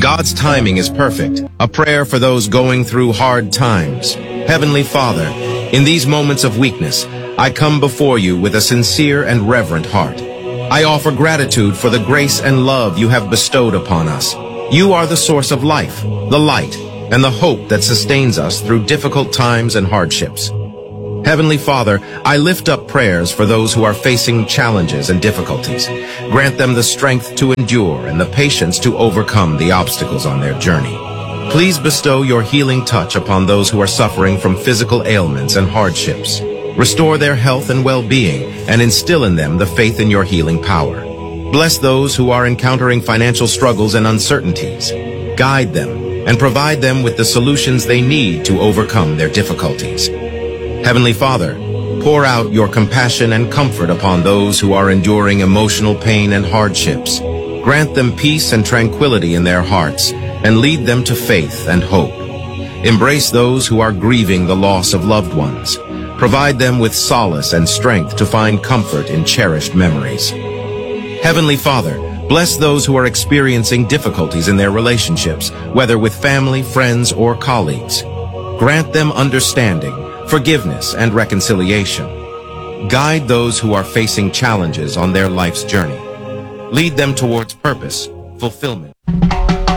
God's timing is perfect. A prayer for those going through hard times. Heavenly Father, in these moments of weakness, I come before you with a sincere and reverent heart. I offer gratitude for the grace and love you have bestowed upon us. You are the source of life, the light, and the hope that sustains us through difficult times and hardships. Heavenly Father, I lift up prayers for those who are facing challenges and difficulties. Grant them the strength to endure and the patience to overcome the obstacles on their journey. Please bestow your healing touch upon those who are suffering from physical ailments and hardships. Restore their health and well-being and instill in them the faith in your healing power. Bless those who are encountering financial struggles and uncertainties. Guide them and provide them with the solutions they need to overcome their difficulties. Heavenly Father, pour out your compassion and comfort upon those who are enduring emotional pain and hardships. Grant them peace and tranquility in their hearts and lead them to faith and hope. Embrace those who are grieving the loss of loved ones. Provide them with solace and strength to find comfort in cherished memories. Heavenly Father, bless those who are experiencing difficulties in their relationships, whether with family, friends, or colleagues. Grant them understanding, forgiveness, and reconciliation. Guide those who are facing challenges on their life's journey. Lead them towards purpose, fulfillment.